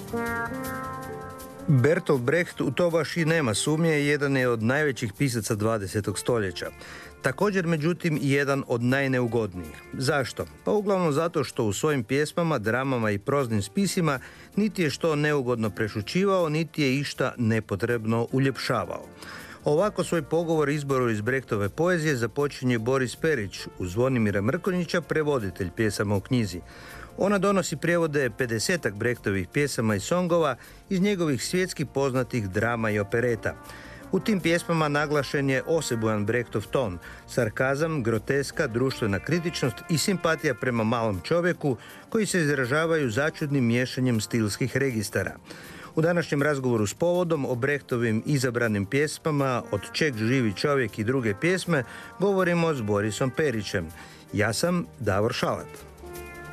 Bertolt Brecht, u to baš i nema sumnje, jedan je od najvećih pisaca 20. stoljeća. Također, međutim, i jedan od najneugodnijih. Zašto? Pa uglavnom zato što u svojim pjesmama, dramama i proznim spisima niti je što neugodno prešućivao, niti je išta nepotrebno uljepšavao. Ovako svoj pogovor izboru iz Brechtove poezije započinje Boris Perić uz Zvonimira Mrkonjića, prevoditelj pjesama u knjizi. Ona donosi prijevode 50-ak Brechtovih pjesama i songova iz njegovih svjetski poznatih drama i opereta. U tim pjesmama naglašen je osebujan Brechtov ton, sarkazam, groteska, društvena kritičnost i simpatija prema malom čovjeku koji se izražavaju začudnim miješanjem stilskih registara. U današnjem razgovoru s Povodom o Brechtovim izabranim pjesmama Od čeg živi čovjek i druge pjesme govorimo s Borisom Perićem. Ja sam Davor Šalat.